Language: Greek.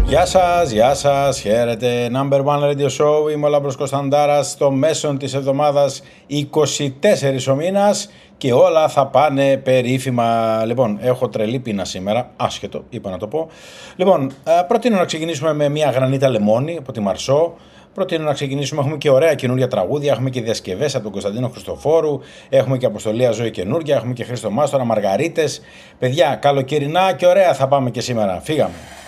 Γεια σας, χαίρετε. Number One Radio Show, είμαι ο Λάμπρος Κωνσταντάρας, στο μέσον της εβδομάδας 24 ο μήνας και όλα θα πάνε περίφημα. Λοιπόν, έχω τρελή πείνα σήμερα, άσχετο, είπα να το πω. Λοιπόν, προτείνω να ξεκινήσουμε με μια γρανίτα λεμόνι από τη Μαρσό. Προτείνω να ξεκινήσουμε, έχουμε και ωραία καινούργια τραγούδια, έχουμε και διασκευές από τον Κωνσταντίνο Χριστοφόρου, έχουμε και Αποστολία Ζωή καινούργια, έχουμε και Χρήστο Μάστορα, Μαργαρίτες. Παιδιά, καλοκαιρινά και ωραία θα πάμε και σήμερα. Φύγαμε.